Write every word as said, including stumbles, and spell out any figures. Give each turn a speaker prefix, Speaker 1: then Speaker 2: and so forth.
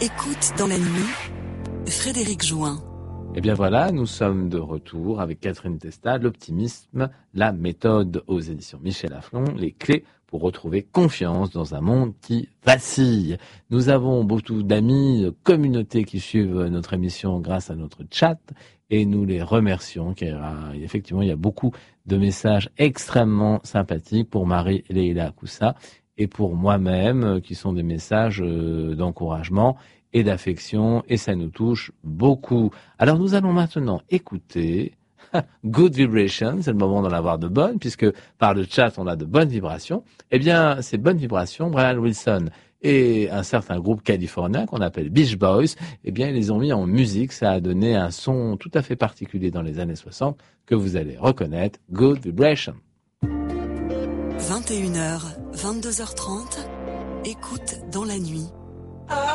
Speaker 1: Écoute dans la nuit, Frédéric Join.
Speaker 2: Eh bien voilà, nous sommes de retour avec Catherine Testa, l'optimisme, la méthode aux éditions Michel Afflon, les clés pour retrouver confiance dans un monde qui vacille. Nous avons beaucoup d'amis, de communautés qui suivent notre émission grâce à notre chat et nous les remercions car effectivement il y a beaucoup de messages extrêmement sympathiques pour Marie-Leila Koussa et pour moi-même qui sont des messages d'encouragement et d'affection, et ça nous touche beaucoup. Alors nous allons maintenant écouter Good Vibrations, c'est le moment d'en avoir de bonnes, puisque par le chat on a de bonnes vibrations. Eh bien, ces bonnes vibrations, Brian Wilson et un certain groupe californien qu'on appelle Beach Boys, eh bien ils les ont mis en musique, ça a donné un son tout à fait particulier dans les années soixante, que vous allez reconnaître, Good Vibrations.
Speaker 1: vingt et une heures, vingt-deux heures trente, écoute dans la nuit.